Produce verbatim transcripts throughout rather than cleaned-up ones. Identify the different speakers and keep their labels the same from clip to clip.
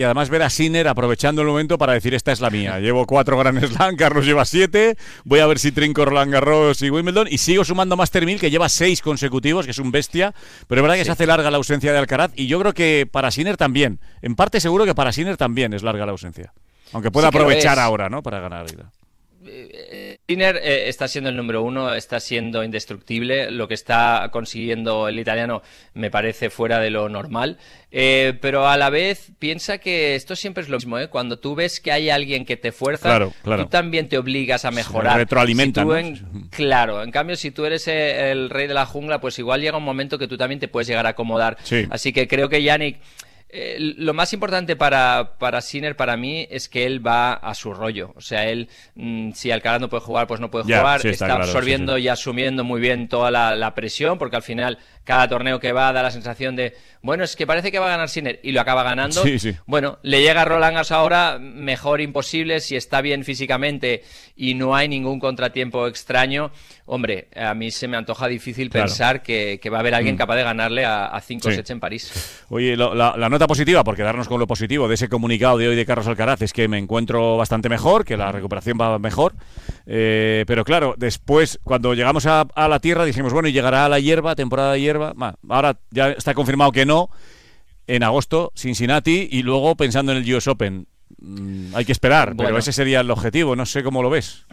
Speaker 1: Y además ver a Sinner aprovechando el momento para decir, esta es la mía. Llevo cuatro Grand Slam, Carlos lleva siete, voy a ver si trinco Roland Garros y Wimbledon, y sigo sumando Master mil, que lleva seis consecutivos, que es un bestia, pero es verdad que sí. Se hace larga la ausencia de Alcaraz, y yo creo que para Sinner también, en parte seguro que para Sinner también es larga la ausencia, aunque pueda sí aprovechar ahora, ¿no?, para ganar vida.
Speaker 2: Sinner eh, está siendo el número uno, está siendo indestructible. Lo que está consiguiendo el italiano me parece fuera de lo normal, eh, pero a la vez piensa que esto siempre es lo mismo, ¿eh? Cuando tú ves que hay alguien que te fuerza,
Speaker 1: claro, claro.
Speaker 2: tú también te obligas a mejorar.
Speaker 1: Se retroalimenta,
Speaker 2: si
Speaker 1: ¿no?
Speaker 2: en... Claro, en cambio si tú eres el rey de la jungla, pues igual llega un momento que tú también te puedes llegar a acomodar.
Speaker 1: Sí.
Speaker 2: Así que creo que Jannik... Eh, lo más importante para, para Sinner, para mí, es que él va a su rollo. O sea, él, mmm, si Alcaraz no puede jugar, pues no puede
Speaker 1: ya,
Speaker 2: jugar.
Speaker 1: Sí,
Speaker 2: está,
Speaker 1: está
Speaker 2: absorbiendo
Speaker 1: claro, sí, sí.
Speaker 2: y asumiendo muy bien toda la, la presión, porque al final cada torneo que va da la sensación de, bueno, es que parece que va a ganar Sinner, y lo acaba ganando.
Speaker 1: Sí, sí.
Speaker 2: Bueno, le llega a Roland Garros ahora, mejor imposible, si está bien físicamente y no hay ningún contratiempo extraño. Hombre, a mí se me antoja difícil claro. pensar que, que va a haber alguien mm. capaz de ganarle a, a cinco sí. sets en París.
Speaker 1: Oye, lo, la, la nota positiva, por quedarnos con lo positivo de ese comunicado de hoy de Carlos Alcaraz, es que me encuentro bastante mejor, que la recuperación va mejor, eh, pero claro, después, cuando llegamos a, a la tierra, dijimos, bueno, y llegará a la hierba, temporada de hierba, bah, ahora ya está confirmado que no, en agosto, Cincinnati, y luego pensando en el U S Open. Mm, hay que esperar, bueno. pero ese sería el objetivo, no sé cómo lo ves.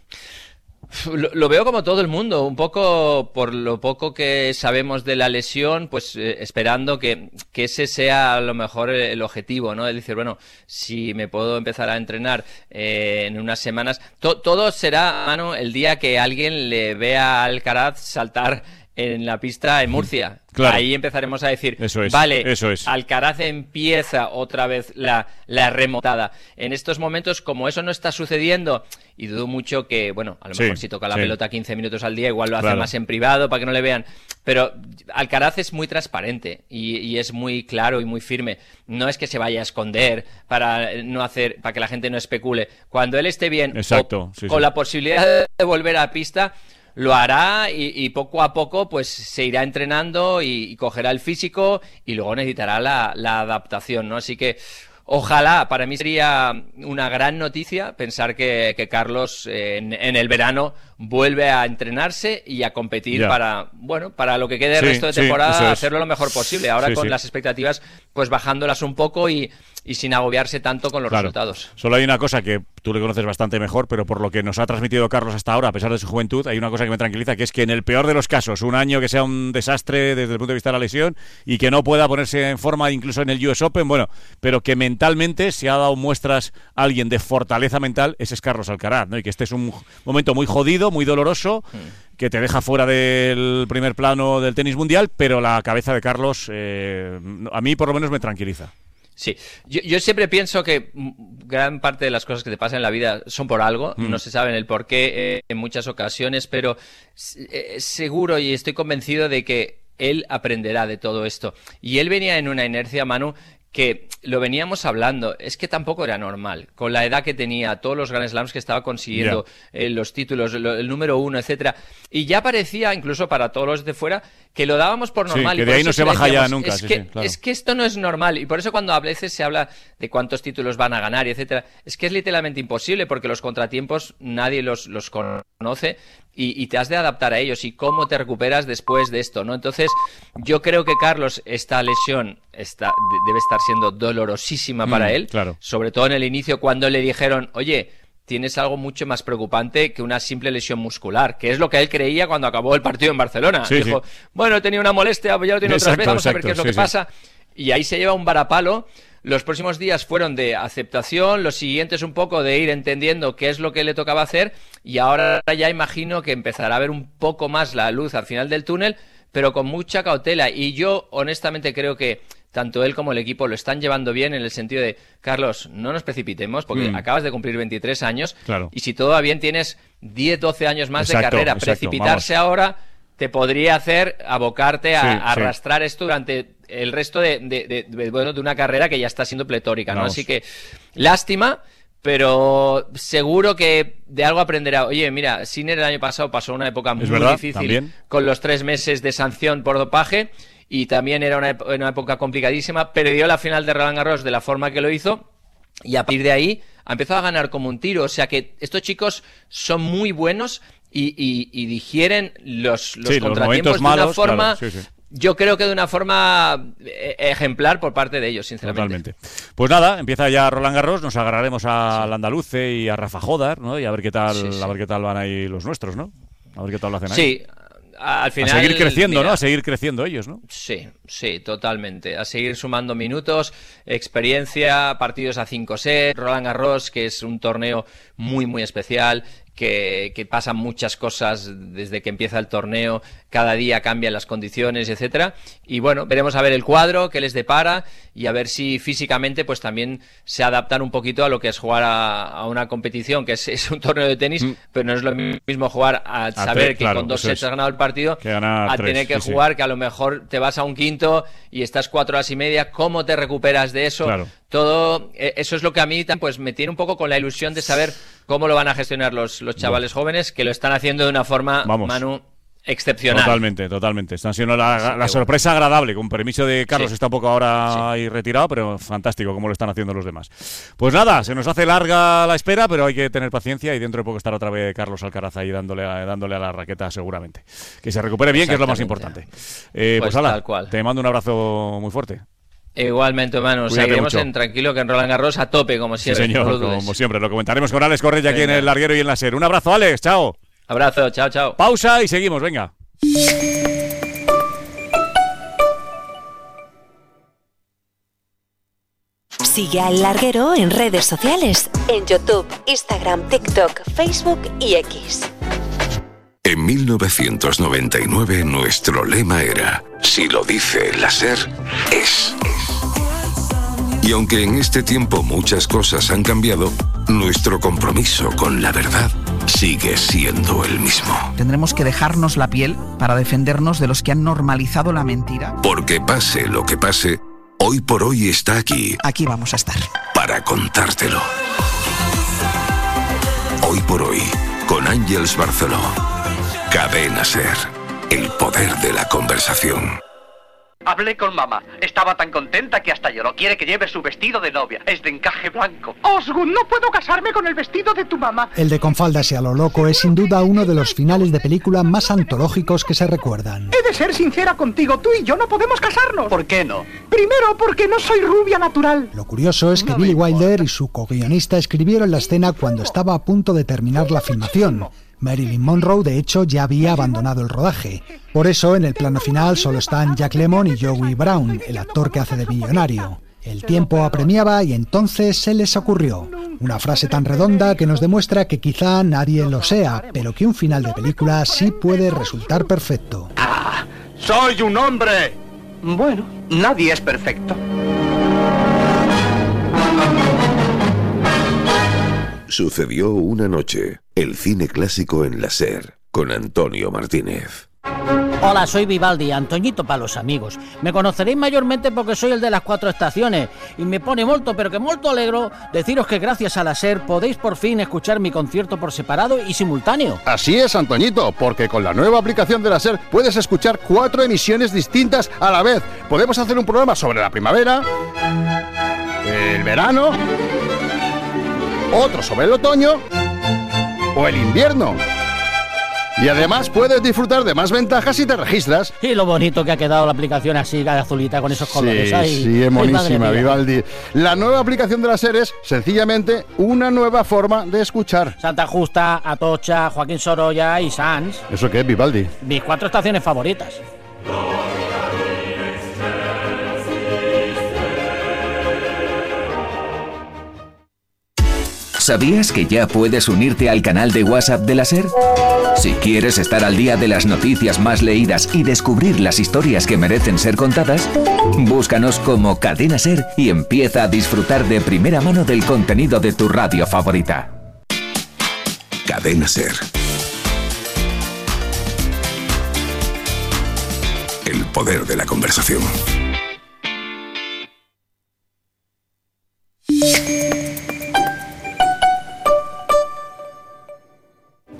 Speaker 2: Lo, lo veo como todo el mundo, un poco por lo poco que sabemos de la lesión, pues eh, esperando que, que ese sea a lo mejor el, el objetivo, ¿no? Es decir, bueno, si me puedo empezar a entrenar eh, en unas semanas, to, todo será, mano, el día que alguien le vea a Alcaraz saltar en la pista en Murcia.
Speaker 1: Claro.
Speaker 2: Ahí empezaremos a decir,
Speaker 1: eso es,
Speaker 2: vale,
Speaker 1: eso es.
Speaker 2: Alcaraz empieza otra vez la, la remontada. En estos momentos, como eso no está sucediendo, y dudo mucho que, bueno, a lo mejor sí, si toca la sí. pelota quince minutos al día, igual lo hace claro. más en privado para que no le vean, pero Alcaraz es muy transparente y, y es muy claro y muy firme. No es que se vaya a esconder para no hacer, para que la gente no especule. Cuando él esté bien,
Speaker 1: Exacto,
Speaker 2: o,
Speaker 1: sí,
Speaker 2: con
Speaker 1: sí.
Speaker 2: la posibilidad de volver a pista, lo hará y, y poco a poco pues se irá entrenando y, y cogerá el físico y luego necesitará la, la adaptación, ¿no? Así que ojalá, para mí sería una gran noticia pensar que, que Carlos eh, en, en el verano vuelve a entrenarse y a competir yeah. para, bueno, para lo que quede el sí, resto de temporada, sí, hacerlo lo mejor posible. Ahora sí, con sí. las expectativas pues bajándolas un poco y, y sin agobiarse tanto con los claro. resultados.
Speaker 1: Solo hay una cosa que tú le conoces bastante mejor, pero por lo que nos ha transmitido Carlos hasta ahora, a pesar de su juventud, hay una cosa que me tranquiliza, que es que en el peor de los casos, un año que sea un desastre desde el punto de vista de la lesión y que no pueda ponerse en forma incluso en el U S Open, bueno, pero que mentalmente si ha dado muestras a alguien de fortaleza mental, ese es Carlos Alcaraz, ¿no? Y que este es un momento muy jodido, muy doloroso, mm. que te deja fuera del primer plano del tenis mundial, pero la cabeza de Carlos eh, a mí por lo menos me tranquiliza.
Speaker 2: Sí, yo, yo siempre pienso que gran parte de las cosas que te pasan en la vida son por algo, mm. no se saben el por qué eh, en muchas ocasiones, pero eh, seguro y estoy convencido de que él aprenderá de todo esto. Y él venía en una inercia, Manu, que lo veníamos hablando, es que tampoco era normal, con la edad que tenía, todos los Grand Slams que estaba consiguiendo, yeah. eh, los títulos, lo, el número uno, etcétera, y ya parecía, incluso para todos los de fuera, que lo dábamos por normal.
Speaker 1: Sí, que
Speaker 2: y
Speaker 1: de
Speaker 2: por
Speaker 1: ahí
Speaker 2: eso
Speaker 1: no se baja
Speaker 2: decíamos,
Speaker 1: ya nunca.
Speaker 2: Es,
Speaker 1: sí,
Speaker 2: que,
Speaker 1: sí, claro.
Speaker 2: es que esto no es normal, y por eso cuando a veces se habla de cuántos títulos van a ganar, y etcétera, es que es literalmente imposible, porque los contratiempos nadie los, los conoce, y, y te has de adaptar a ellos, y cómo te recuperas después de esto, ¿no? Entonces, yo creo que Carlos, esta lesión está, debe estar siendo dolorosísima para mm, él,
Speaker 1: claro.
Speaker 2: sobre todo en el inicio cuando le dijeron, oye, tienes algo mucho más preocupante que una simple lesión muscular, que es lo que él creía cuando acabó el partido en Barcelona.
Speaker 1: Sí,
Speaker 2: Dijo,
Speaker 1: sí.
Speaker 2: bueno, he tenido una molestia, ya lo tiene otras veces, vamos
Speaker 1: exacto,
Speaker 2: a ver qué es lo
Speaker 1: sí,
Speaker 2: que
Speaker 1: sí.
Speaker 2: pasa. Y ahí se lleva un varapalo. Los próximos días fueron de aceptación, los siguientes un poco de ir entendiendo qué es lo que le tocaba hacer, y ahora ya imagino que empezará a ver un poco más la luz al final del túnel, pero con mucha cautela. Y yo honestamente creo que tanto él como el equipo lo están llevando bien en el sentido de, Carlos, no nos precipitemos, porque mm. acabas de cumplir veintitrés años,
Speaker 1: claro.
Speaker 2: y si todo va bien tienes diez, doce años más
Speaker 1: exacto,
Speaker 2: de carrera.
Speaker 1: exacto,
Speaker 2: Precipitarse
Speaker 1: vamos.
Speaker 2: ahora te podría hacer abocarte a,
Speaker 1: sí,
Speaker 2: a arrastrar
Speaker 1: sí.
Speaker 2: esto durante el resto de, de, de, de, bueno, de una carrera que ya está siendo pletórica, ¿no?
Speaker 1: Vamos.
Speaker 2: Así que, lástima, pero seguro que de algo aprenderá. Oye, mira, Sinner el año pasado pasó una época muy
Speaker 1: verdad,
Speaker 2: difícil
Speaker 1: también.
Speaker 2: con los tres meses de sanción por dopaje, y también era una, una época complicadísima, perdió la final de Roland Garros de la forma que lo hizo y a partir de ahí ha empezado a ganar como un tiro. O sea que estos chicos son muy buenos y, y, y digieren los, los
Speaker 1: sí,
Speaker 2: contratiempos
Speaker 1: los
Speaker 2: de
Speaker 1: malos,
Speaker 2: una forma...
Speaker 1: Claro, sí, sí.
Speaker 2: Yo creo que de una forma ejemplar por parte de ellos, sinceramente.
Speaker 1: Totalmente. Pues nada, empieza ya Roland Garros, nos agarraremos al sí. Andaluce y a Rafa Jodar, ¿no? Y a ver qué tal, sí, sí. a ver qué tal van ahí los nuestros, ¿no? A ver qué tal lo hacen ahí.
Speaker 2: Sí. Al final,
Speaker 1: a seguir creciendo,
Speaker 2: mira,
Speaker 1: ¿no? A seguir creciendo ellos, ¿no?
Speaker 2: Sí, sí, totalmente. A seguir sumando minutos, experiencia, partidos a cinco sets, Roland Garros, que es un torneo muy, muy especial, que, que pasan muchas cosas desde que empieza el torneo, cada día cambian las condiciones, etcétera. Y bueno, veremos a ver el cuadro que les depara y a ver si físicamente pues también se adaptan un poquito a lo que es jugar a, a una competición, que es, es un torneo de tenis, mm. pero no es lo mismo jugar a, a saber tres, que claro, con dos sets es. has ganado el partido,
Speaker 1: que a
Speaker 2: tres, tener que
Speaker 1: sí,
Speaker 2: jugar
Speaker 1: sí.
Speaker 2: que a lo mejor te vas a un quinto y estás cuatro horas y media. ¿Cómo te recuperas de eso?
Speaker 1: Claro.
Speaker 2: Todo eso es lo que a mí pues me tiene un poco con la ilusión de saber cómo lo van a gestionar los, los chavales bueno. jóvenes, que lo están haciendo de una forma,
Speaker 1: Vamos.
Speaker 2: Manu, excepcional.
Speaker 1: Totalmente, totalmente. Están siendo la, la sorpresa bueno. agradable, con permiso de Carlos, sí. está un poco ahora sí. ahí retirado, pero fantástico como lo están haciendo los demás. Pues nada, se nos hace larga la espera, pero hay que tener paciencia y dentro de poco estará otra vez Carlos Alcaraz ahí dándole a, dándole a la raqueta seguramente. Que se recupere bien, que es lo más importante. Eh, pues, pues ala, tal cual. Te mando un abrazo muy fuerte.
Speaker 2: Igualmente, hermano, seguiremos en tranquilo que en Roland Garros a tope, como siempre.
Speaker 1: Sí, señor,
Speaker 2: no
Speaker 1: como siempre. Lo comentaremos con Alex Correia aquí en el Larguero y en la SER. Un abrazo, Alex, chao.
Speaker 2: Abrazo, chao, chao.
Speaker 1: Pausa y seguimos, venga.
Speaker 3: Sigue al Larguero en redes sociales, en YouTube, Instagram, TikTok, Facebook y X.
Speaker 4: En mil novecientos noventa y nueve nuestro lema era: si lo dice la SER, es. Y aunque en este tiempo muchas cosas han cambiado, nuestro compromiso con la verdad sigue siendo el mismo.
Speaker 5: Tendremos que dejarnos la piel para defendernos de los que han normalizado la mentira.
Speaker 4: Porque pase lo que pase, Hoy por Hoy está aquí.
Speaker 5: Aquí vamos a estar.
Speaker 4: Para contártelo. Hoy por Hoy, con Ángeles Barceló. Cadena SER. El poder de la conversación.
Speaker 6: Hablé con mamá. Estaba tan contenta que hasta lloró. Quiere que lleve su vestido de novia. Es de encaje blanco.
Speaker 7: Osgood, no puedo casarme con el vestido de tu mamá.
Speaker 8: El de Con faldas y a lo loco es sin duda uno de los finales de película más antológicos que se recuerdan.
Speaker 7: He de ser sincera contigo. Tú y yo no podemos casarnos.
Speaker 6: ¿Por qué no?
Speaker 7: Primero, porque no soy rubia natural.
Speaker 8: Lo curioso es que no Billy Wilder y su co-guionista escribieron la escena cuando estaba a punto de terminar la filmación. Marilyn Monroe, de hecho, ya había abandonado el rodaje. Por eso, en el plano final solo están Jack Lemmon y Joey Brown, el actor que hace de millonario. El tiempo apremiaba y entonces se les ocurrió una frase tan redonda que nos demuestra que quizá nadie lo sea, pero que un final de película sí puede resultar perfecto.
Speaker 6: ¡Ah! ¡Soy un hombre! Bueno, nadie es perfecto.
Speaker 4: Sucedió una noche. El cine clásico en la SER, con Antonio Martínez.
Speaker 9: Hola, soy Vivaldi, Antoñito para los amigos. Me conoceréis mayormente porque soy el de las cuatro estaciones y me pone molto, pero que molto alegro deciros que gracias a la SER podéis por fin escuchar mi concierto por separado y simultáneo.
Speaker 10: Así es, Antoñito, porque con la nueva aplicación de la SER puedes escuchar cuatro emisiones distintas a la vez. Podemos hacer un programa sobre la primavera, el verano, otro sobre el otoño o el invierno. Y además puedes disfrutar de más ventajas si te registras.
Speaker 9: Y lo bonito que ha quedado la aplicación así, azulita, con esos colores.
Speaker 10: Sí,
Speaker 9: Ay,
Speaker 10: sí, es monísima, Vivaldi. La nueva aplicación de la SER es sencillamente una nueva forma de escuchar.
Speaker 9: Santa Justa, Atocha, Joaquín Sorolla y Sanz.
Speaker 10: ¿Eso qué es, Vivaldi?
Speaker 9: Mis cuatro estaciones favoritas.
Speaker 11: ¿Sabías que ya puedes unirte al canal de WhatsApp de la SER? Si quieres estar al día de las noticias más leídas y descubrir las historias que merecen ser contadas, búscanos como Cadena SER y empieza a disfrutar de primera mano del contenido de tu radio favorita.
Speaker 4: Cadena SER. El poder de la conversación.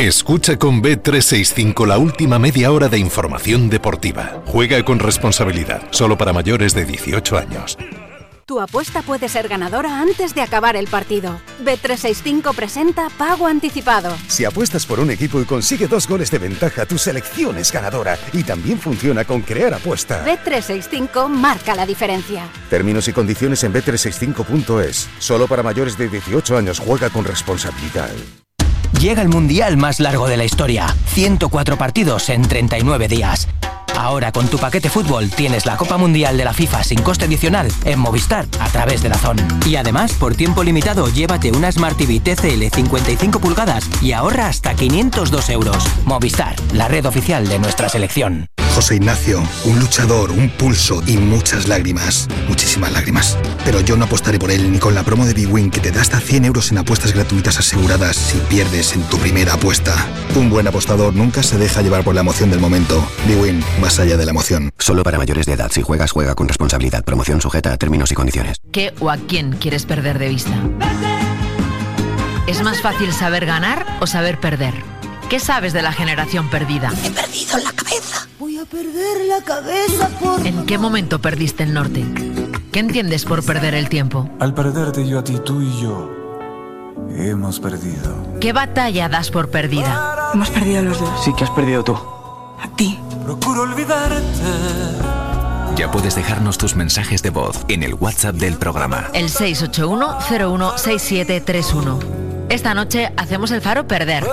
Speaker 12: Escucha con B trescientos sesenta y cinco la última media hora de información deportiva. Juega con responsabilidad, solo para mayores de dieciocho años.
Speaker 13: Tu apuesta puede ser ganadora antes de acabar el partido. B trescientos sesenta y cinco presenta Pago Anticipado.
Speaker 14: Si apuestas por un equipo y consigue dos goles de ventaja, tu selección es ganadora. Y también funciona con Crear Apuesta.
Speaker 13: B trescientos sesenta y cinco marca la diferencia.
Speaker 14: Términos y condiciones en B trescientos sesenta y cinco punto es. Solo para mayores de dieciocho años. Juega con responsabilidad.
Speaker 15: Llega el mundial más largo de la historia. ciento cuatro partidos en treinta y nueve días. Ahora con tu paquete fútbol tienes la Copa Mundial de la FIFA sin coste adicional en Movistar a través de DAZN. Y además, por tiempo limitado, llévate una Smart T V T C L cincuenta y cinco pulgadas y ahorra hasta quinientos dos euros. Movistar, la red oficial de nuestra selección.
Speaker 16: José Ignacio, un luchador, un pulso y muchas lágrimas. Muchísimas lágrimas. Pero yo no apostaré por él ni con la promo de BWIN que te da hasta cien euros en apuestas gratuitas aseguradas si pierdes en tu primera apuesta. Un buen apostador nunca se deja llevar por la emoción del momento. BWIN, más allá de la emoción.
Speaker 17: Solo para mayores de edad. Si juegas, juega con responsabilidad. Promoción sujeta a términos y condiciones.
Speaker 18: ¿Qué o a quién quieres perder de vista? ¿Es más fácil saber ganar o saber perder? ¿Qué sabes de la generación perdida?
Speaker 19: He perdido la cabeza. Voy a perder la cabeza por...
Speaker 18: ¿En qué momento perdiste el norte? ¿Qué entiendes por perder el tiempo?
Speaker 20: Al perderte yo a ti, tú y yo hemos perdido.
Speaker 18: ¿Qué batalla das por perdida?
Speaker 19: Hemos perdido los dos.
Speaker 20: Sí, que has perdido tú.
Speaker 19: A ti.
Speaker 20: Procuro olvidarte.
Speaker 11: Ya puedes dejarnos tus mensajes de voz en el WhatsApp del programa.
Speaker 18: El seis ocho uno cero uno seis siete tres uno. Esta noche hacemos el Faro perder.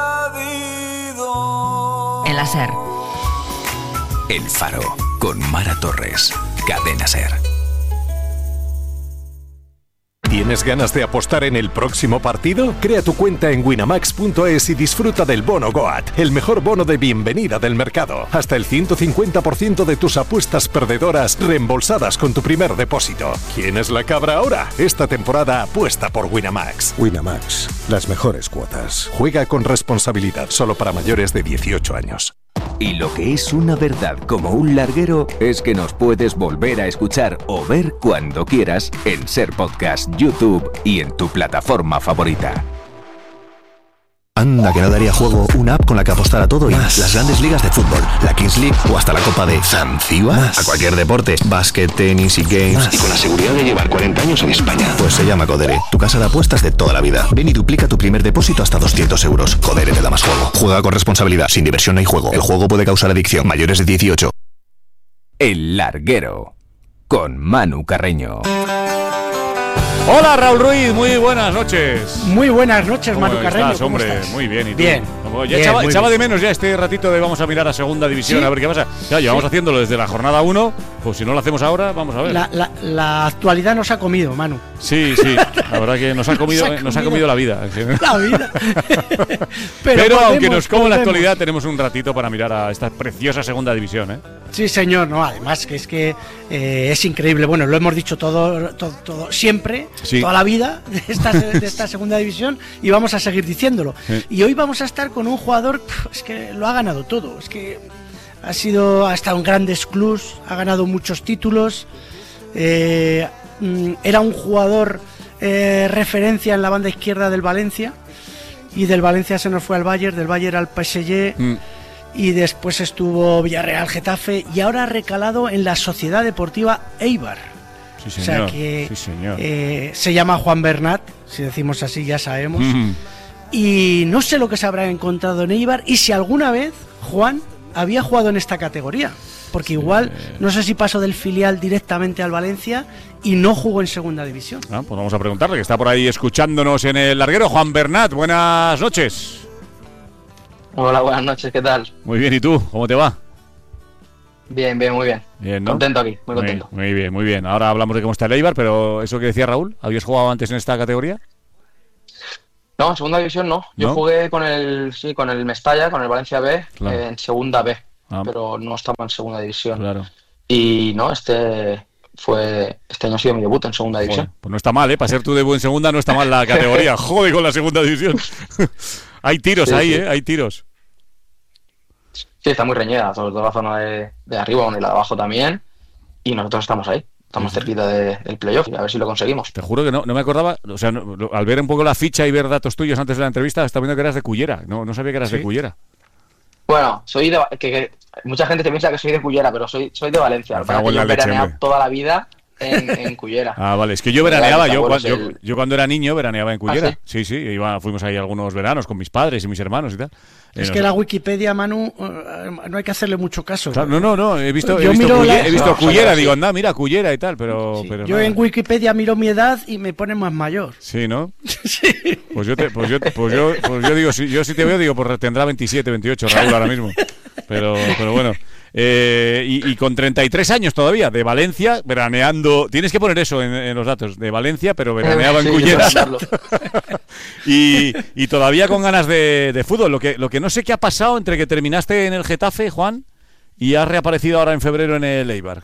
Speaker 18: En la SER.
Speaker 11: El Faro, con Mara Torres. Cadena SER.
Speaker 12: ¿Tienes ganas de apostar en el próximo partido? Crea tu cuenta en winamax punto es y disfruta del bono Goat, el mejor bono de bienvenida del mercado. Hasta el ciento cincuenta por ciento de tus apuestas perdedoras reembolsadas con tu primer depósito. ¿Quién es la cabra ahora? Esta temporada apuesta por Winamax.
Speaker 14: Winamax, las mejores cuotas.
Speaker 12: Juega con responsabilidad, solo para mayores de dieciocho años.
Speaker 11: Y lo que es una verdad como un larguero es que nos puedes volver a escuchar o ver cuando quieras en SER Podcast, YouTube y en tu plataforma favorita.
Speaker 21: Anda, que no daría juego una app con la que apostar a todo y más. Las grandes ligas de fútbol, la Kings League o hasta la Copa de Zanzíbar. A cualquier deporte, básquet, tenis y games. Más.
Speaker 22: Y con la seguridad de llevar cuarenta años en España.
Speaker 21: Pues se llama Codere, tu casa de apuestas de toda la vida. Ven y duplica tu primer depósito hasta doscientos euros. Codere te da más juego. Juega con responsabilidad, sin diversión no hay juego. El juego puede causar adicción. Mayores de dieciocho.
Speaker 11: El Larguero, con Manu Carreño.
Speaker 1: Hola Raúl Ruiz, muy buenas noches.
Speaker 23: Muy buenas noches,
Speaker 1: ¿Cómo
Speaker 23: Manu Carreño.
Speaker 1: Estás, hombre?
Speaker 23: ¿Cómo estás?
Speaker 1: Muy bien, ¿y tú?
Speaker 23: Bien.
Speaker 1: Ya
Speaker 23: bien,
Speaker 1: echaba, echaba
Speaker 23: bien.
Speaker 1: de menos ya este ratito de vamos a mirar a segunda división,
Speaker 23: ¿Sí?
Speaker 1: a ver qué pasa. Ya, llevamos
Speaker 23: ¿Sí?
Speaker 1: haciéndolo desde la jornada uno, pues si no lo hacemos ahora, vamos a ver.
Speaker 23: La, la, la actualidad nos ha comido, Manu.
Speaker 1: Sí, sí, la verdad que nos ha comido,
Speaker 23: nos ha
Speaker 1: nos ha comido la vida.
Speaker 23: La vida.
Speaker 1: Pero,
Speaker 23: Pero
Speaker 1: Pero aunque
Speaker 23: podemos,
Speaker 1: nos coma la
Speaker 23: podemos.
Speaker 1: actualidad, tenemos un ratito para mirar a esta preciosa segunda división, ¿eh?
Speaker 23: Sí, señor, no, además que es que eh, es increíble. Bueno, lo hemos dicho todo, todo, todo siempre,
Speaker 1: Sí.
Speaker 23: toda la vida de esta, de esta segunda división y vamos a seguir diciéndolo.
Speaker 1: Sí.
Speaker 23: Y hoy vamos a estar con un jugador, pf, es que lo ha ganado todo, es que ha sido, ha estado en grandes clubs, ha ganado muchos títulos, eh, mm, era un jugador eh, referencia en la banda izquierda del Valencia y del Valencia se nos fue al Bayern, del Bayern al P S G.
Speaker 1: Mm.
Speaker 23: Y después estuvo Villarreal, Getafe y ahora ha recalado en la Sociedad Deportiva Eibar.
Speaker 1: Sí,
Speaker 23: O
Speaker 1: señor.
Speaker 23: sea que
Speaker 1: sí, señor.
Speaker 23: eh, se llama Juan Bernat, si decimos así ya sabemos.
Speaker 1: Mm.
Speaker 23: Y no sé lo que se habrá encontrado en Eibar y si alguna vez Juan había jugado en esta categoría. Porque igual, no sé si pasó del filial directamente al Valencia y no jugó en segunda división.
Speaker 1: Ah, pues vamos a preguntarle, que está por ahí escuchándonos en el larguero. Juan Bernat, buenas noches.
Speaker 2: Hola, buenas noches, ¿qué tal?
Speaker 1: Muy bien, ¿y tú? ¿Cómo te va?
Speaker 2: Bien, bien, muy bien.
Speaker 1: Bien, ¿no?
Speaker 2: Contento aquí, muy contento.
Speaker 1: Muy, muy bien, muy bien. Ahora hablamos de cómo está el Eibar, pero eso que decía Raúl, ¿habías jugado antes en esta categoría?
Speaker 2: No, en segunda división no. Yo
Speaker 1: ¿No?
Speaker 2: jugué con el sí, con el Mestalla, con el Valencia B,
Speaker 1: Claro.
Speaker 2: eh, en segunda B,
Speaker 1: Ah.
Speaker 2: pero no estaba en segunda división.
Speaker 1: Claro.
Speaker 2: Y no, este fue este año ha sido mi debut en segunda división.
Speaker 1: Joder, pues no está mal, ¿eh? Para ser tu debut en segunda no está mal la categoría. Joder con la segunda división. Hay tiros
Speaker 2: Sí,
Speaker 1: ahí,
Speaker 2: sí.
Speaker 1: ¿eh? Hay tiros.
Speaker 2: Sí, está muy reñida, sobre todo la zona de, de arriba, bueno, y la de abajo también, y nosotros estamos ahí.
Speaker 3: estamos cerquita de, del playoff y a ver si lo conseguimos.
Speaker 1: Te juro que no, no me acordaba, o sea, no, lo, al ver un poco la ficha y ver datos tuyos antes de la entrevista, estaba viendo que eras de Cullera, no, no sabía que eras ¿Sí? de Cullera.
Speaker 3: Bueno, soy de... Que, que mucha gente se piensa que soy de Cullera, pero soy, soy de Valencia. Para que yo he veraneado toda la vida en, en Cullera.
Speaker 1: Ah, vale, es que yo veraneaba, yo, cuando, el... yo, yo cuando era niño veraneaba en Cullera. ¿Ah, sí? sí, sí, iba, fuimos ahí algunos veranos con mis padres y mis hermanos y tal.
Speaker 23: Es eh, que no, la Wikipedia, Manu, no hay que hacerle mucho caso.
Speaker 1: Claro, no, no, no, he visto, he visto, Cullera, la... he visto no, Cullera, digo, anda, mira, Cullera y tal, pero...
Speaker 23: Sí,
Speaker 1: pero
Speaker 23: yo
Speaker 1: nada.
Speaker 23: En Wikipedia miro mi edad y me pone más mayor.
Speaker 1: Sí, ¿no? Sí. Pues yo, te, pues yo, pues yo, pues yo digo, si, yo si te veo, digo, pues tendrá veintisiete, veintiocho, Raúl, ahora mismo. Pero, pero bueno... Eh, y, y con treinta y tres años todavía, de Valencia, veraneando. Tienes que poner eso en, en los datos, de Valencia, pero veraneaba en sí, Cullera. y, y todavía con ganas de, de fútbol. Lo que, lo que no sé qué ha pasado entre que terminaste en el Getafe, Juan, y has reaparecido ahora en febrero en el Eibar.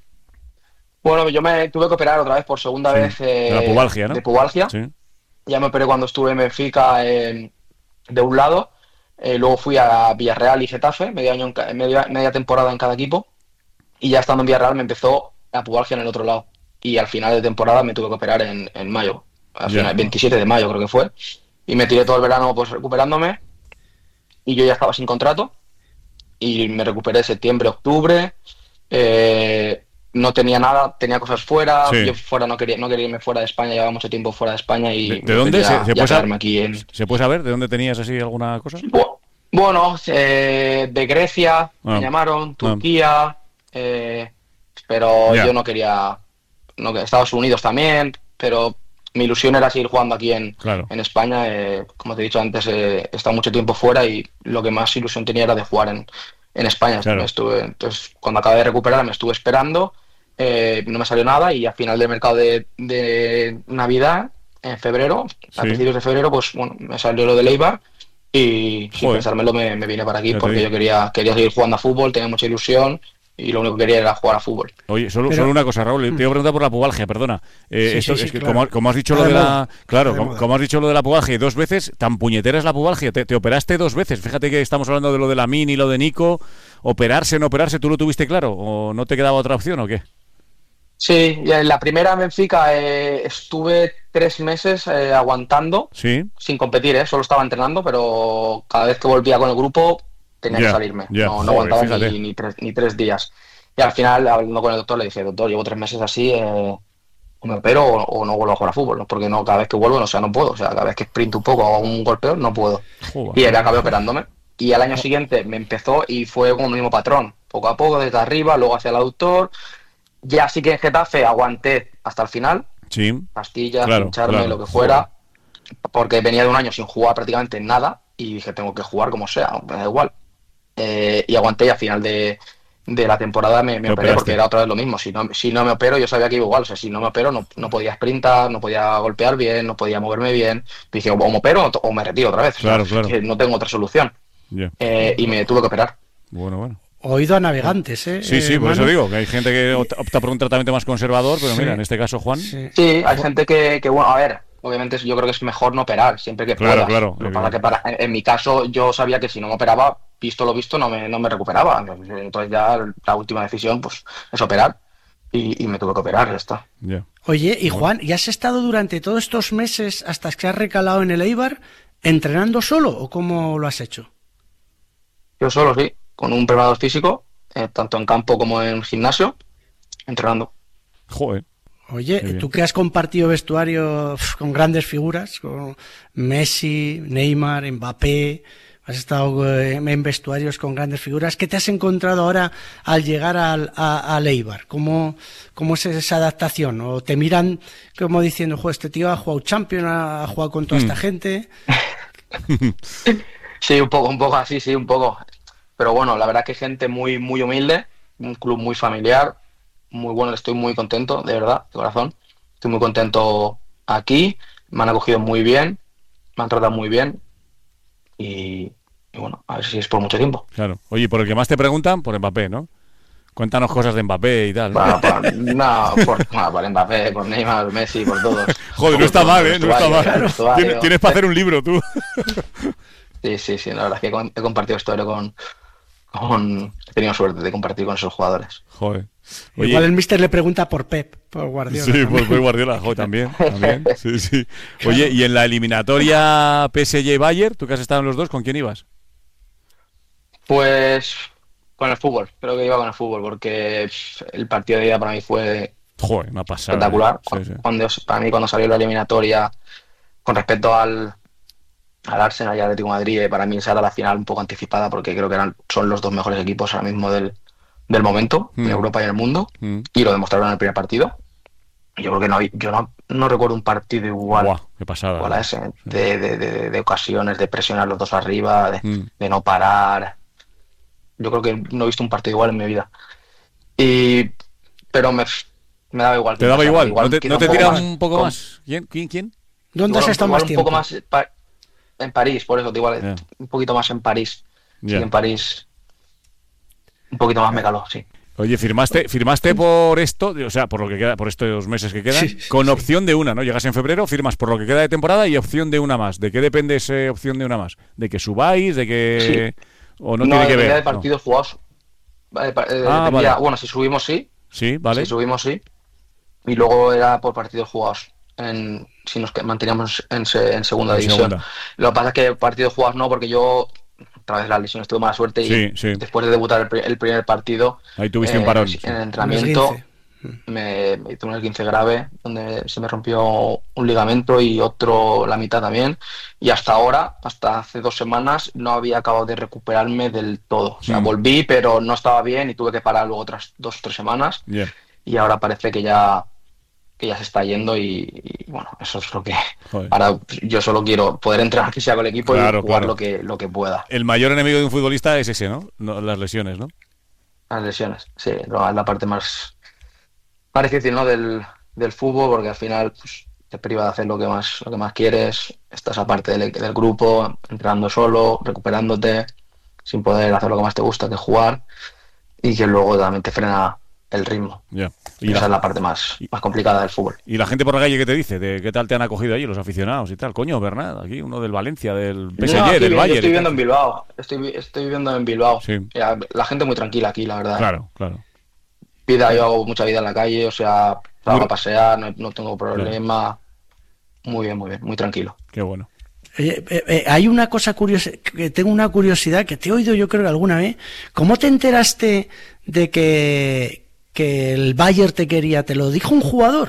Speaker 3: Bueno, yo me tuve que operar otra vez por segunda sí, vez eh,
Speaker 1: de la pubalgia, ¿no?
Speaker 3: De pubalgia. Sí. Ya me operé cuando estuve en Benfica eh, de un lado. Eh, luego fui a Villarreal y Getafe, medio año en, media, media temporada en cada equipo, y ya estando en Villarreal me empezó la pubalgia en el otro lado, y al final de temporada me tuve que operar en, en mayo, al final, yeah. veintisiete de mayo creo que fue, y me tiré todo el verano pues recuperándome, y yo ya estaba sin contrato, y me recuperé septiembre, octubre, eh, no tenía nada, tenía cosas fuera, sí. yo fuera no quería, no quería irme fuera de España, llevaba mucho tiempo fuera de España y...
Speaker 1: ¿De, de dónde?
Speaker 3: Ya,
Speaker 1: ¿Se, se,
Speaker 3: ya
Speaker 1: puede
Speaker 3: aquí en...
Speaker 1: ¿Se puede saber de dónde tenías así alguna cosa?
Speaker 3: Bueno, eh, de Grecia ah. me llamaron, Turquía, ah. eh, pero yeah. yo no quería... No, Estados Unidos también, pero mi ilusión era seguir jugando aquí en,
Speaker 1: claro.
Speaker 3: en España. Eh, como te he dicho antes, eh, he estado mucho tiempo fuera y lo que más ilusión tenía era de jugar en, en España.
Speaker 1: Claro.
Speaker 3: Me estuve, entonces, cuando acabé de recuperar me estuve esperando. Eh, no me salió nada y al final del mercado de, de Navidad, en febrero, sí. a principios de febrero, pues bueno, me salió lo del Eibar y Joder. sin pensármelo me, me vine para aquí ya porque yo quería, quería seguir jugando a fútbol, tenía mucha ilusión y lo único que quería era jugar a fútbol.
Speaker 1: Oye, solo, Pero... solo una cosa, Raúl, te iba a preguntar por la pubalgia, perdona. Eh, sí, esto, sí, sí, es que claro. como, como has dicho lo de la, claro, como, como has dicho lo de la pubalgia dos veces, tan puñetera es la pubalgia, te, te operaste dos veces. Fíjate que estamos hablando de lo de la Mini y lo de Nico, operarse, no operarse, ¿tú lo tuviste claro o no te quedaba otra opción o qué?
Speaker 3: Sí, en la primera en Benfica eh, estuve tres meses eh, aguantando,
Speaker 1: ¿Sí?
Speaker 3: sin competir, eh, solo estaba entrenando, pero cada vez que volvía con el grupo tenía yeah, que salirme, yeah, no, no joder, aguantaba ni, ni, tres, ni tres días. Y al final, hablando con el doctor, le dije, doctor, llevo tres meses así, eh, o me opero o, o no vuelvo a jugar a fútbol, ¿no? Porque no, cada vez que vuelvo, no, o sea, no puedo, o sea, cada vez que sprinto un poco o hago un golpeo, no puedo. Joder. Y acabé operándome. Y al año siguiente me empezó y fue como el mismo patrón, poco a poco, desde arriba, luego hacia el aductor. Ya sí que en Getafe aguanté hasta el final,
Speaker 1: sí,
Speaker 3: pastillas,
Speaker 1: claro,
Speaker 3: pincharme,
Speaker 1: claro,
Speaker 3: lo que fuera, porque venía de un año sin jugar prácticamente nada y dije, tengo que jugar como sea, me da igual. Eh, y aguanté y al final de, de la temporada me, me operé porque era otra vez lo mismo. Si no, si no me opero, yo sabía que iba igual, o sea, si no me opero no, no podía sprintar, no podía golpear bien, no podía moverme bien. Dije, o me opero o me retiro otra vez,
Speaker 1: claro,
Speaker 3: o sea,
Speaker 1: claro.
Speaker 3: que no tengo otra solución.
Speaker 1: Yeah.
Speaker 3: Eh, y me tuve que operar.
Speaker 1: Bueno, bueno.
Speaker 23: Oído a navegantes, ¿eh?
Speaker 1: Sí, sí,
Speaker 23: eh,
Speaker 1: por
Speaker 23: Manu.
Speaker 1: eso digo, que hay gente que opta por un tratamiento más conservador, pero sí. mira, en este caso, Juan...
Speaker 3: Sí, sí hay gente que, que, bueno, a ver, obviamente yo creo que es mejor no operar, siempre que
Speaker 1: claro,
Speaker 3: puedas.
Speaker 1: Claro,
Speaker 3: Lo para que para, en, en mi caso, yo sabía que si no me operaba, visto lo visto, no me, no me recuperaba. Entonces ya la última decisión, pues, es operar. Y, y me tuve que operar, ya está.
Speaker 1: Yeah.
Speaker 23: Oye, y Juan, ¿y has estado durante todos estos meses, hasta que has recalado en el Eibar, entrenando solo o cómo lo has hecho?
Speaker 3: Yo solo, sí, con un preparador físico, eh, tanto en campo como en gimnasio, entrenando.
Speaker 1: Joder.
Speaker 23: Oye, tú que has compartido vestuario uf, con grandes figuras, con Messi, Neymar, Mbappé, has estado eh, en vestuarios con grandes figuras, ¿qué te has encontrado ahora al llegar al, a, a Eibar? ¿Cómo, ¿Cómo es esa adaptación? ¿O te miran como diciendo, joder, este tío ha jugado Champions, ha jugado con toda mm. esta gente?
Speaker 3: Sí, un poco, un poco así, sí, un poco. Pero bueno, la verdad que gente muy, muy humilde, un club muy familiar, muy bueno, estoy muy contento, de verdad, de corazón. Estoy muy contento aquí, me han acogido muy bien, me han tratado muy bien y, y bueno, a ver si es por mucho tiempo.
Speaker 1: Claro. Oye, por el que más te preguntan, por Mbappé, ¿no? Cuéntanos cosas de Mbappé y tal. ¿no?
Speaker 3: Bueno, por, no, por, bueno, por Mbappé, por Neymar, Messi, por todos.
Speaker 1: Joder, no está mal, ¿eh? No está mal. Tienes, tienes para hacer un libro, tú.
Speaker 3: Sí, sí, sí, la verdad es que he compartido historia con, con... He tenido suerte de compartir con esos jugadores.
Speaker 1: Joder. Oye,
Speaker 23: igual el míster le pregunta por Pep, por Guardiola.
Speaker 1: Sí, por, por Guardiola, jo, también, también. Sí, sí. Oye, y en la eliminatoria P S G-Bayern, tú que has estado en los dos, ¿con quién ibas?
Speaker 3: Pues con el fútbol, creo que iba con el fútbol, porque el partido de ida para mí fue
Speaker 1: Joder, una pasada.
Speaker 3: espectacular.
Speaker 1: Sí, sí.
Speaker 3: Cuando, para mí cuando salió la eliminatoria con respecto al, al Arsenal y al Atlético de Madrid, eh, para mí esa era la final un poco anticipada, porque creo que eran son los dos mejores equipos ahora mismo del, del momento,
Speaker 1: Mm.
Speaker 3: en Europa y en el mundo,
Speaker 1: Mm.
Speaker 3: y lo demostraron en el primer partido. Yo creo que no, yo no, no recuerdo un partido igual,
Speaker 1: Buah, qué pasada.
Speaker 3: igual a ese, de, de, de, de ocasiones, de presionar los dos arriba, de,
Speaker 1: Mm.
Speaker 3: de no parar. Yo creo que no he visto un partido igual en mi vida. Y pero me, me daba igual.
Speaker 1: ¿Te daba igual? ¿No te,
Speaker 3: quizá
Speaker 1: no te
Speaker 3: un poco
Speaker 1: tira
Speaker 3: más.
Speaker 1: un poco
Speaker 3: Con-
Speaker 1: más? ¿Quién? ¿Quién? ¿Quién?
Speaker 23: ¿Dónde has
Speaker 3: igual-
Speaker 23: estado
Speaker 3: igual
Speaker 23: más
Speaker 3: un
Speaker 23: tiempo?
Speaker 3: poco más pa- en París, por eso, igual,
Speaker 1: Ya.
Speaker 3: un poquito más en París.
Speaker 1: Ya.
Speaker 3: Sí, en París un poquito más me caló, sí.
Speaker 1: Oye, firmaste, firmaste por esto, o sea, por lo que queda, por estos meses que quedan,
Speaker 23: Sí,
Speaker 1: con opción de una, ¿no? Llegas en febrero, firmas por lo que queda de temporada y opción de una más. ¿De qué depende esa opción de una más? ¿De que subáis? ¿De que o no, tiene que
Speaker 3: dependía
Speaker 1: ver?
Speaker 3: de partidos jugados. Vale, pa- eh,
Speaker 1: Ah,
Speaker 3: dependía-
Speaker 1: vale.
Speaker 3: Bueno, si subimos sí,
Speaker 1: No. Sí, vale.
Speaker 3: si subimos sí. Y luego era por partidos jugados. En, si nos que- manteníamos en, se- en segunda
Speaker 1: En
Speaker 3: división.
Speaker 1: segunda.
Speaker 3: Lo que pasa es que partidos jugados no, porque yo, a través de las lesiones, tuve mala suerte y
Speaker 1: Sí, sí.
Speaker 3: después de debutar el, pri- el primer partido,
Speaker 1: Ahí tuviste
Speaker 3: eh,
Speaker 1: un parón.
Speaker 3: en el entrenamiento,
Speaker 23: Un esguince.
Speaker 3: me, me hice un esguince grave, donde se me rompió un ligamento y otro la mitad también. Y hasta ahora, hasta hace dos semanas, no había acabado de recuperarme del todo. O sea,
Speaker 1: Mm.
Speaker 3: volví, pero no estaba bien y tuve que parar luego otras dos o tres semanas.
Speaker 1: Ya.
Speaker 3: Y ahora parece que ya que ya se está yendo y, y, bueno, eso es lo que
Speaker 1: Joder.
Speaker 3: ahora yo solo quiero poder entrenar que sea con el equipo
Speaker 1: Claro,
Speaker 3: y jugar
Speaker 1: claro.
Speaker 3: lo que lo que pueda.
Speaker 1: El mayor enemigo de un futbolista es ese, ¿no? No, las lesiones, ¿no?
Speaker 3: Las lesiones, sí, lo- es la parte más, más difícil, ¿no? del, del fútbol, porque al final pues, te priva de hacer lo que más lo que más quieres, estás aparte del, del grupo, entrenando solo, recuperándote, sin poder hacer lo que más te gusta, que es jugar, y que luego también te frena el ritmo.
Speaker 1: Ya.
Speaker 3: Y esa es la parte más, más complicada del fútbol.
Speaker 1: ¿Y la gente por la calle qué te dice? ¿De qué tal te han acogido allí los aficionados y tal? Coño, Bernat, aquí uno del Valencia, del P S G,
Speaker 3: No, aquí
Speaker 1: del
Speaker 3: bien,
Speaker 1: Bayern.
Speaker 3: yo estoy
Speaker 1: y
Speaker 3: viviendo
Speaker 1: tal.
Speaker 3: en Bilbao, estoy, vi- estoy viviendo en Bilbao.
Speaker 1: Sí.
Speaker 3: Ya, la gente muy tranquila aquí, la verdad.
Speaker 1: Claro, claro.
Speaker 3: Vida, yo hago mucha vida en la calle, o sea, salgo
Speaker 1: Muy-
Speaker 3: a pasear, no, no tengo problema. Muy bien, muy bien, muy tranquilo.
Speaker 1: Qué bueno.
Speaker 23: Oye, eh, eh, hay una cosa curiosa, que tengo una curiosidad que te he oído yo creo que alguna vez. ¿Cómo te enteraste de que, que el Bayern te quería? ¿Te lo dijo un jugador?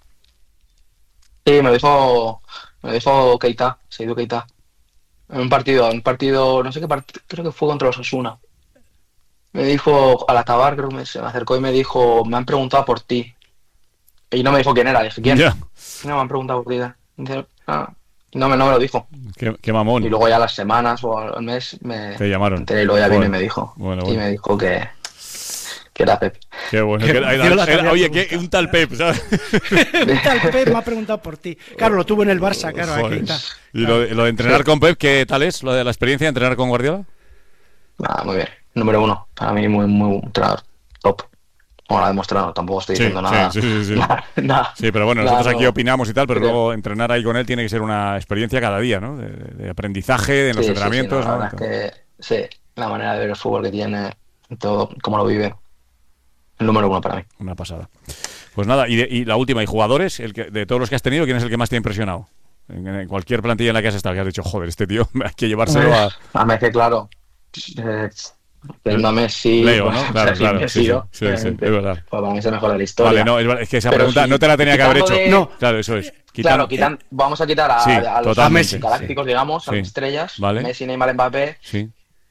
Speaker 3: Sí, me lo dijo, me lo dijo Keita, Seydou Keita. En un partido, en un partido, no sé qué partido, creo que fue contra los Osasuna. Me dijo, a la Tabar, creo que me- se me acercó y me dijo, me han preguntado por ti. Y no me dijo quién era, dije, ¿quién?
Speaker 1: Ya.
Speaker 3: No, me han preguntado por ti. Dice, "Ah". No, me, no me lo dijo.
Speaker 1: Qué, qué mamón.
Speaker 3: Y luego ya las semanas o al mes me
Speaker 1: Te llamaron.
Speaker 3: enteré y luego ya vino
Speaker 1: Joder.
Speaker 3: y me dijo.
Speaker 1: Bueno,
Speaker 3: Y
Speaker 1: bueno.
Speaker 3: me dijo que, que era Pep.
Speaker 1: Qué bueno.
Speaker 23: Qué
Speaker 1: que-
Speaker 23: bueno.
Speaker 1: era-
Speaker 23: Yo la
Speaker 1: era-
Speaker 23: sabía
Speaker 1: oye,
Speaker 23: preguntar.
Speaker 1: que un tal Pep, ¿sabes?
Speaker 23: Un tal Pep me ha preguntado por ti. Claro, lo tuvo en el Barça, claro, aquí
Speaker 1: Joder.
Speaker 23: está.
Speaker 1: Y lo, de- lo de entrenar con Pep, ¿qué tal es? ¿Lo de la experiencia de entrenar con Guardiola?
Speaker 3: Ah, muy bien. Número uno. Para mí, muy, muy un entrenador top. Bueno, lo ha demostrado. Tampoco estoy
Speaker 1: Sí,
Speaker 3: diciendo
Speaker 1: sí,
Speaker 3: nada.
Speaker 1: sí, sí, sí.
Speaker 3: Nada, nada.
Speaker 1: Sí, pero bueno,
Speaker 3: Nada,
Speaker 1: nosotros aquí
Speaker 3: no.
Speaker 1: opinamos y tal, pero
Speaker 3: Creo-
Speaker 1: luego entrenar ahí con él tiene que ser una experiencia cada día, ¿no? De, de aprendizaje, de los
Speaker 3: Sí, sí, sí,
Speaker 1: entrenamientos,
Speaker 3: no,
Speaker 1: ¿no?
Speaker 3: la verdad es que sí, la manera de ver el fútbol que tiene, todo, cómo lo vive. El número uno para mí.
Speaker 1: Una pasada. Pues nada, y, de- y la última, ¿y jugadores? El que, de todos los que has tenido, ¿quién es el que más te ha impresionado? En, en cualquier plantilla en la que has estado, que has dicho, joder, este tío hay que llevárselo a...
Speaker 3: A Messi, claro. Eh, teniendo a Messi,
Speaker 1: Leo,
Speaker 3: pues,
Speaker 1: ¿no?
Speaker 3: o sea,
Speaker 1: Claro,
Speaker 3: sin
Speaker 1: claro,
Speaker 3: Messi,
Speaker 1: sí, sí,
Speaker 3: ¿no?
Speaker 1: sí, sí,
Speaker 3: Obviamente,
Speaker 1: es verdad.
Speaker 3: pues para mí es el mejor de la historia.
Speaker 1: Vale, no, es, verdad, es que esa
Speaker 3: Pero
Speaker 1: pregunta
Speaker 3: si-
Speaker 1: no te la tenía que haber
Speaker 3: quitando
Speaker 1: hecho.
Speaker 3: de-
Speaker 1: No, claro, eso es.
Speaker 3: Claro,
Speaker 1: Quitan-
Speaker 3: quitan, vamos a quitar a,
Speaker 1: Sí,
Speaker 3: a los
Speaker 1: totalmente,
Speaker 3: galácticos, digamos, a
Speaker 1: Sí.
Speaker 3: las estrellas,
Speaker 1: Vale.
Speaker 3: Messi, Neymar, Mbappé.
Speaker 1: Sí,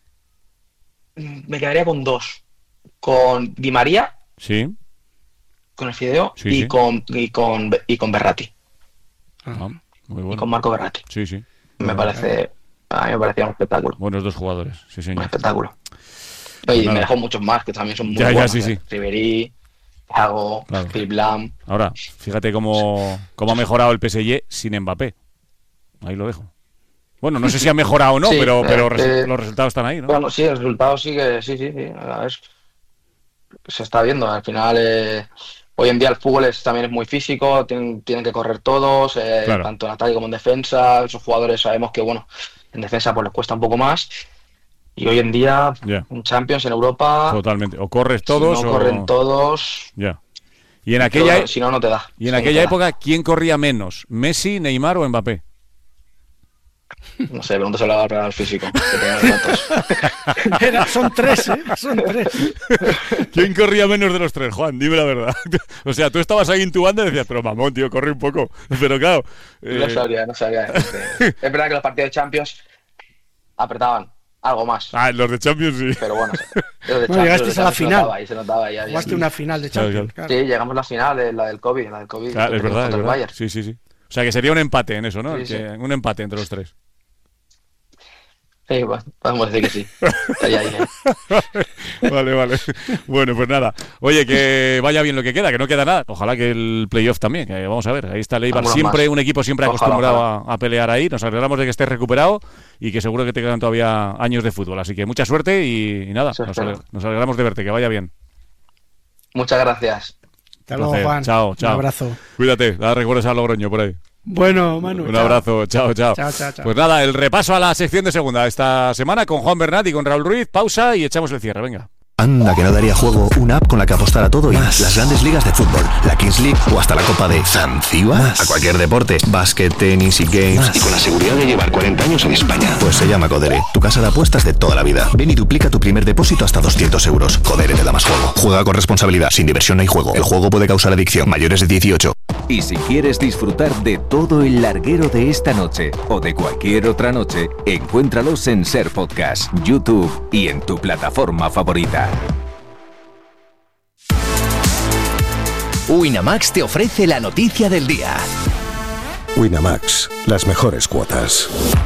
Speaker 3: Me quedaría con dos. Con Di María,
Speaker 1: sí.
Speaker 3: con el Fideo,
Speaker 1: Sí,
Speaker 3: y,
Speaker 1: sí.
Speaker 3: Con, y, con, y con Berratti.
Speaker 1: Ah, muy bueno.
Speaker 3: Y con Marco Berratti.
Speaker 1: Sí, sí.
Speaker 3: Me parece, a mí me parecía un espectáculo.
Speaker 1: Buenos dos jugadores, sí,
Speaker 3: Un
Speaker 1: señor.
Speaker 3: espectáculo.
Speaker 1: Pues
Speaker 3: Y
Speaker 1: nada.
Speaker 3: me dejó muchos más que también son muy
Speaker 1: Ya, ya,
Speaker 3: buenos.
Speaker 1: sí,
Speaker 3: ¿eh?
Speaker 1: sí.
Speaker 3: Ribéry, Thiago,
Speaker 1: Claro.
Speaker 3: Philipp Lahm.
Speaker 1: Ahora, fíjate cómo, cómo ha mejorado el P S G sin Mbappé. Ahí lo dejo. Bueno, no sé si ha mejorado o no,
Speaker 3: Sí,
Speaker 1: pero,
Speaker 3: eh,
Speaker 1: pero resu-
Speaker 3: eh,
Speaker 1: los resultados están ahí, ¿no?
Speaker 3: Bueno, sí, el resultado sí que sí, sí, sí. A ver, se está viendo. Al final, eh, hoy en día el fútbol es, también es muy físico, tienen, tienen que correr todos, eh,
Speaker 1: Claro.
Speaker 3: tanto en ataque como en defensa. Esos jugadores sabemos que, bueno, en defensa pues les cuesta un poco más. Y hoy en día,
Speaker 1: yeah.
Speaker 3: en Champions, en Europa...
Speaker 1: Totalmente. O corres todos
Speaker 3: si no
Speaker 1: o...
Speaker 3: corren todos...
Speaker 1: Ya. Yeah. Y en aquella,
Speaker 3: no, si no, no te da.
Speaker 1: Y en
Speaker 3: si
Speaker 1: aquella
Speaker 3: no
Speaker 1: época, ¿quién corría menos? ¿Messi, Neymar o Mbappé?
Speaker 3: No sé, pregúntaselo al al físico. Que
Speaker 23: Era, son tres, ¿eh? Son tres.
Speaker 1: ¿Quién corría menos de los tres, Juan? Dime la verdad. O sea, tú estabas ahí intubando y decías, pero mamón, tío, corre un poco. Pero claro...
Speaker 3: Eh... No sabría, no sabría. Es verdad que los partidos de Champions apretaban algo más.
Speaker 1: Ah, los de Champions sí.
Speaker 3: Pero bueno, los de
Speaker 23: bueno, llegaste
Speaker 3: los
Speaker 23: a la final.
Speaker 3: Notaba, se notaba, ya,
Speaker 23: Jugaste
Speaker 3: ya.
Speaker 23: una final de Champions.
Speaker 1: Claro,
Speaker 3: claro. Sí, llegamos a la final, de la del COVID. La del COVID
Speaker 1: claro, es verdad, es verdad. Sí, sí, sí. O sea, que sería un empate en eso, ¿no?
Speaker 3: Sí, sí.
Speaker 1: Que, un empate entre los tres.
Speaker 3: Sí, bueno, podemos decir que sí. Ahí, ahí,
Speaker 1: ahí. Vale, vale. Bueno, pues nada. Oye, que vaya bien lo que queda, que no queda nada. Ojalá que el playoff también, que vamos a ver. Ahí está el Eibar, siempre, más. Un equipo siempre ojalá, acostumbrado ojalá. A, a pelear ahí. Nos alegramos de que estés recuperado y que seguro que te quedan todavía años de fútbol. Así que mucha suerte y, y nada, nos, aleg nos alegramos de verte, que vaya bien.
Speaker 3: Muchas gracias.
Speaker 23: Hasta luego, Juan.
Speaker 1: Chao, chao.
Speaker 23: Un abrazo.
Speaker 1: Cuídate, da recuerdos a Logroño por ahí.
Speaker 23: Bueno, Manu.
Speaker 1: Un
Speaker 23: chao.
Speaker 1: abrazo, chao, chao.
Speaker 23: Chao, chao, chao.
Speaker 1: Pues nada, el repaso a la sección de segunda esta semana con Juan Bernat y con Raúl Ruiz. Pausa y echamos el cierre, venga.
Speaker 21: Anda, que no daría juego una app con la que apostar a todo y más. Las grandes ligas de fútbol, la Kings League o hasta la Copa de Zanzíbar. A cualquier deporte, básquet, tenis y games.
Speaker 22: Más. Y con la seguridad de llevar cuarenta años en España.
Speaker 21: Pues se llama Codere, tu casa de apuestas de toda la vida. Ven y duplica tu primer depósito hasta doscientos euros. Codere te da más juego. Juega con responsabilidad, sin diversión no hay juego. El juego puede causar adicción. Mayores de dieciocho.
Speaker 11: Y si quieres disfrutar de todo el larguero de esta noche o de cualquier otra noche, encuéntralos en Ser Podcast, YouTube y en tu plataforma favorita.
Speaker 5: Winamax te ofrece la noticia del día.
Speaker 14: Winamax, las mejores cuotas.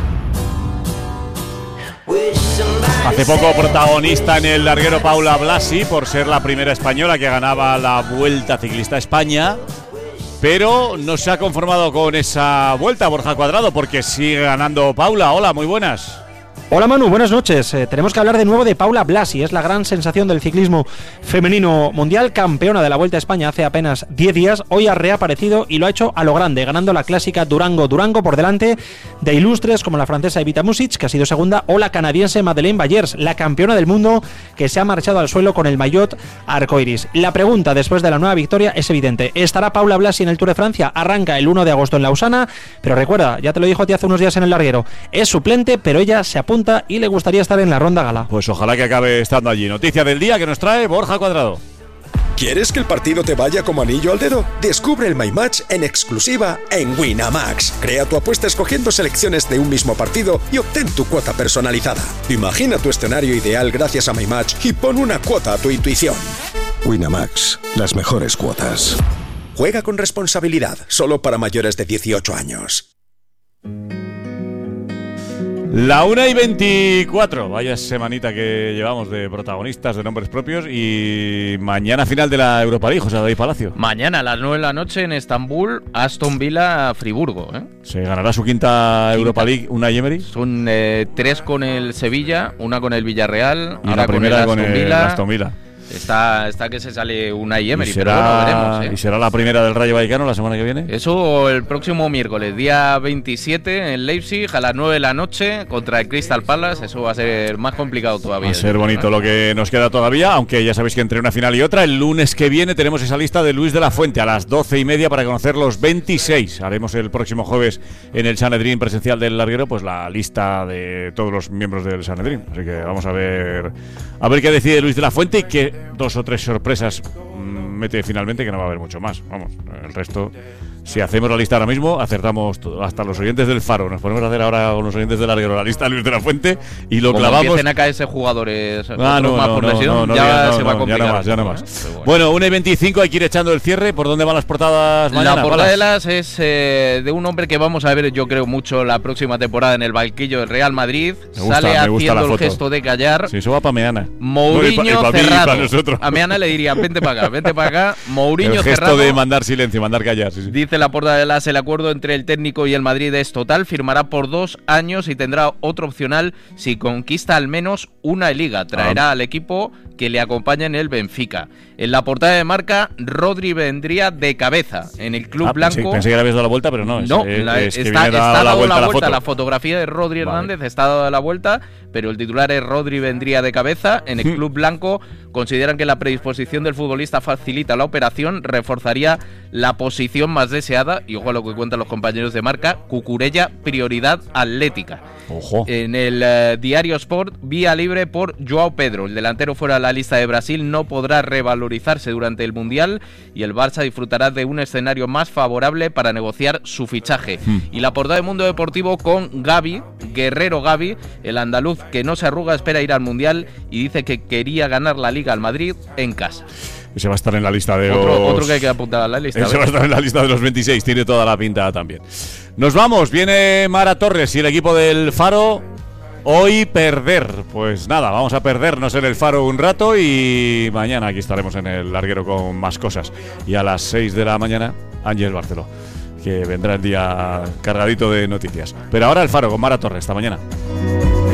Speaker 1: Hace poco protagonista en el larguero Paula Blasi por ser la primera española que ganaba la Vuelta Ciclista a España, pero no se ha conformado con esa vuelta, Borja Cuadrado, porque sigue ganando Paula. Hola, muy buenas.
Speaker 7: Hola Manu, buenas noches. Eh, tenemos que hablar de nuevo de Paula Blasi, es la gran sensación del ciclismo femenino mundial, campeona de la Vuelta a España hace apenas diez días, hoy ha reaparecido y lo ha hecho a lo grande, ganando la clásica Durango-Durango por delante de ilustres como la francesa Evita Music, que ha sido segunda, o la canadiense Madeleine Bayers, la campeona del mundo que se ha marchado al suelo con el maillot arcoiris. La pregunta después de la nueva victoria es evidente, ¿estará Paula Blasi en el Tour de Francia? Arranca el uno de agosto en Lausana, pero recuerda, ya te lo dijo a ti hace unos días en el larguero, es suplente, pero ella se apunta y le gustaría estar en la ronda gala.
Speaker 1: Pues ojalá que acabe estando allí. Noticia del día que nos trae Borja Cuadrado.
Speaker 8: ¿Quieres que el partido te vaya como anillo al dedo? Descubre el My Match en exclusiva en Winamax. Crea tu apuesta escogiendo selecciones de un mismo partido y obtén tu cuota personalizada. Imagina tu escenario ideal gracias a My Match y pon una cuota a tu intuición.
Speaker 14: Winamax, las mejores cuotas.
Speaker 8: Juega con responsabilidad, solo para mayores de dieciocho años.
Speaker 1: La una y veinticuatro, vaya semanita que llevamos de protagonistas, de nombres propios, y mañana final de la Europa League, José David Palacio.
Speaker 2: Mañana a las nueve de la noche en Estambul, Aston Villa Friburgo. ¿eh?
Speaker 1: ¿Se ganará su quinta, quinta. Europa League Unai Emery?
Speaker 2: Son eh, tres con el Sevilla, una con el Villarreal,
Speaker 1: y ahora la primera con el Aston, con el Villa. Aston Villa.
Speaker 2: Está, está que se sale Unai Emery,
Speaker 1: será,
Speaker 2: pero bueno, veremos. ¿eh?
Speaker 1: ¿Y será la primera del Rayo Vallecano la semana que viene?
Speaker 2: Eso el próximo miércoles, día veintisiete, en Leipzig, a las nueve de la noche, contra el Crystal Palace. Eso va a ser más complicado todavía.
Speaker 1: Va a ser bonito, ¿eh? Lo que nos queda todavía, aunque ya sabéis que entre una final y otra, el lunes que viene tenemos esa lista de Luis de la Fuente a las doce y media para conocer los veintiséis. Haremos el próximo jueves en el Sanedrín presencial del larguero, pues la lista de todos los miembros del Sanedrín. Así que vamos a ver, a ver qué decide Luis de la Fuente y qué dos o tres sorpresas mete finalmente, que no va a haber mucho más. Vamos, el resto, si hacemos la lista ahora mismo, acertamos todo. Hasta los oyentes del Faro. Nos ponemos a hacer ahora con los oyentes del larguero la lista de Luis de la Fuente y lo
Speaker 2: Como
Speaker 1: clavamos.
Speaker 2: Empiecen a caerse jugadores
Speaker 1: ah, no,
Speaker 2: más
Speaker 1: no,
Speaker 2: por
Speaker 1: no,
Speaker 2: lesión,
Speaker 1: no, no,
Speaker 2: ya
Speaker 1: no,
Speaker 2: se
Speaker 1: no,
Speaker 2: va a
Speaker 1: no,
Speaker 2: complicar.
Speaker 1: Ya no más, ya no más.
Speaker 2: ¿eh? Bueno,
Speaker 1: bueno, una y veinticinco, hay que ir echando el cierre. ¿Por dónde van las portadas mañana?
Speaker 2: La portada de las es eh, de un hombre que vamos a ver, yo creo, mucho la próxima temporada en el banquillo del Real Madrid.
Speaker 1: Me gusta,
Speaker 2: Sale
Speaker 1: me gusta
Speaker 2: haciendo
Speaker 1: la
Speaker 2: el gesto de callar.
Speaker 1: Sí, eso va para Meana.
Speaker 2: Mourinho
Speaker 1: no, y pa, y pa
Speaker 2: cerrado.
Speaker 1: Mí, y pa
Speaker 2: a Meana le diría, vente para acá, vente para acá. Mourinho
Speaker 1: el gesto
Speaker 2: cerrado.
Speaker 1: de mandar silencio, mandar callar. Sí, sí.
Speaker 2: Dice
Speaker 6: Este Laporta de Las, el acuerdo entre el técnico y el Madrid es total, firmará por dos años y tendrá otro opcional si conquista al menos una Liga. Traerá ah. al equipo que le acompaña en el Benfica. En la portada de Marca, Rodri vendría de cabeza en el club
Speaker 1: ah,
Speaker 6: blanco.
Speaker 1: Pensé, pensé que le habías dado la vuelta, pero no. Es,
Speaker 6: no,
Speaker 1: es,
Speaker 6: la,
Speaker 1: es
Speaker 6: está,
Speaker 1: que está
Speaker 6: dado
Speaker 1: la vuelta,
Speaker 6: la,
Speaker 1: vuelta
Speaker 6: la, la fotografía de Rodri Hernández vale. está dada la vuelta, pero el titular es Rodri vendría de cabeza. En el club blanco consideran que la predisposición del futbolista facilita la operación, reforzaría la posición más deseada, y ojo a lo que cuentan los compañeros de Marca, Cucurella, prioridad atlética.
Speaker 1: Ojo.
Speaker 6: En el uh, Diario Sport, vía libre por Joao Pedro. El delantero fuera de la lista de Brasil no podrá revalorizarse durante el Mundial y el Barça disfrutará de un escenario más favorable para negociar su fichaje. Hmm. Y la portada de Mundo Deportivo con Gavi, Guerrero Gavi, el andaluz que no se arruga, espera ir al Mundial y dice que quería ganar la Liga al Madrid en casa.
Speaker 1: Ese va a estar en la lista de
Speaker 6: otro,
Speaker 1: los...
Speaker 6: Otro que hay que apuntar a la lista.
Speaker 1: Ese va a estar en la lista de los veintiséis, tiene toda la pinta también. Nos vamos, viene Mara Torres y el equipo del Faro. Hoy perder, pues nada, vamos a perdernos en el Faro un rato y mañana aquí estaremos en el larguero con más cosas. Y a las seis de la mañana, Ángel Barceló, que vendrá el día cargadito de noticias. Pero ahora el Faro con Mara Torres, hasta mañana.